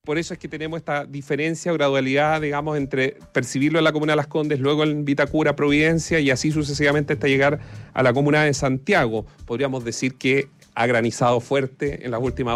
por eso es que tenemos esta diferencia o gradualidad, digamos, entre percibirlo en la comuna de Las Condes, luego en Vitacura, Providencia, y así sucesivamente hasta llegar a la comuna de Santiago. Podríamos decir que ha granizado fuerte en las últimas